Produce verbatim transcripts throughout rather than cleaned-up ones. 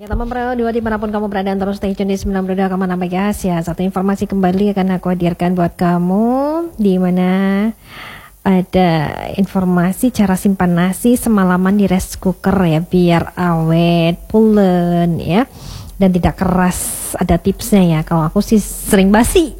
Teman Pro dua dimanapun kamu berada, terus stay tune di sembilan puluh dua koma enam megahertz ya. Satu informasi kembali akan aku hadirkan buat kamu, di mana ada informasi cara simpan nasi semalaman di rice cooker ya, biar awet, pulen ya, dan tidak keras. Ada tipsnya ya. Kalau aku sih sering basi.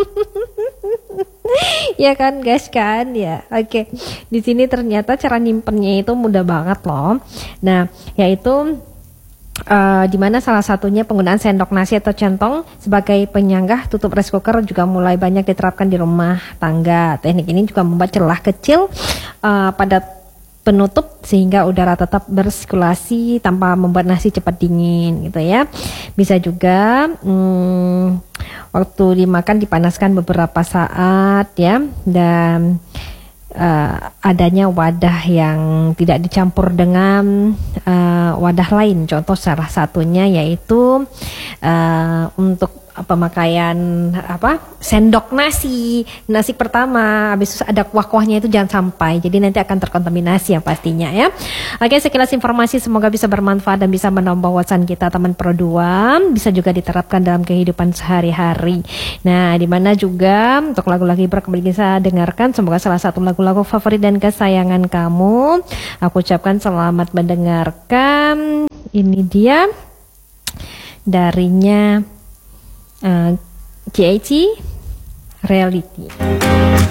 Ya kan guys kan ya. Oke. Di sini ternyata cara nyimpennya itu mudah banget loh. Nah, yaitu Uh, di mana salah satunya penggunaan sendok nasi atau centong sebagai penyangga tutup rice cooker juga mulai banyak diterapkan di rumah tangga. Teknik ini juga membuat celah kecil uh, pada penutup sehingga udara tetap bersirkulasi tanpa membuat nasi cepat dingin gitu ya. Bisa juga hmm, waktu dimakan dipanaskan beberapa saat ya, dan Uh, adanya wadah yang tidak dicampur dengan uh, wadah lain. Contoh salah satunya yaitu uh, untuk pemakaian apa sendok nasi nasi pertama, habis itu ada kuah-kuahnya itu jangan sampai, jadi nanti akan terkontaminasi yang pastinya ya. Oke, sekilas informasi semoga bisa bermanfaat dan bisa menambah wawasan kita teman Pro dua, bisa juga diterapkan dalam kehidupan sehari-hari. Nah, dimana juga untuk lagu-lagu kembali bisa dengarkan, semoga salah satu lagu-lagu favorit dan kesayangan kamu. Aku ucapkan selamat mendengarkan. Ini dia darinya Uh, G I T Reality.